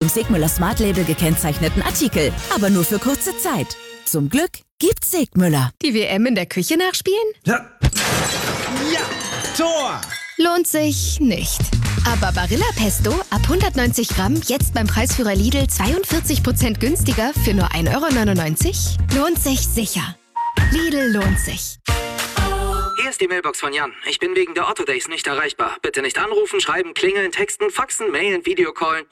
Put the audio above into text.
jedem Sigmüller Smart Label gekennzeichneten Artikel. Aber nur für kurze Zeit. Zum Glück gibt's Sigmüller. Die WM in der Küche nachspielen? Ja, Tor! Lohnt sich nicht. Aber Barilla Pesto ab 190 Gramm jetzt beim Preisführer Lidl 42% günstiger für nur 1,99 €? Lohnt sich sicher. Lidl lohnt sich. Hier ist die Mailbox von Jan. Ich bin wegen der Otto Days nicht erreichbar. Bitte nicht anrufen, schreiben, klingeln, texten, faxen, mailen, Videocallen